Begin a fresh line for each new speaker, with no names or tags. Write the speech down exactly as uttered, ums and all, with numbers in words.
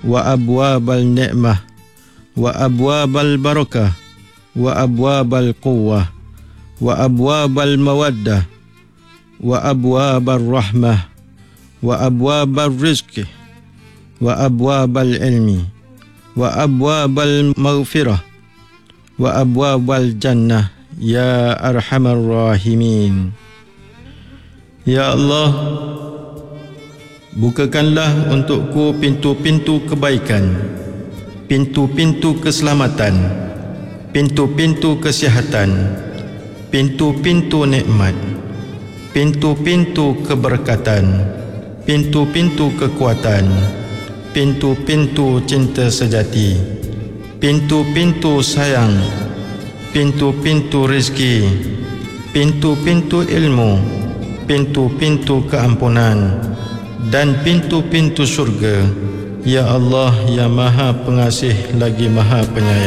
wa abwabal ni'mah wa abwabal barakah wa abwabal quwwah wa abwabal mawaddah wa abwabal rahmah wa abwabal rizqi wa abwabal ilmi wa abwabal maghfirah wa abwabal jannah ya arhamar rahimin. Ya Allah, bukakanlah untukku pintu-pintu kebaikan, pintu-pintu keselamatan, pintu-pintu kesihatan, pintu-pintu nikmat, pintu-pintu keberkatan, pintu-pintu kekuatan, pintu-pintu cinta sejati, pintu-pintu sayang, pintu-pintu rezeki, pintu-pintu ilmu, pintu-pintu keampunan dan pintu-pintu syurga. Ya Allah, ya Maha Pengasih lagi Maha Penyayang.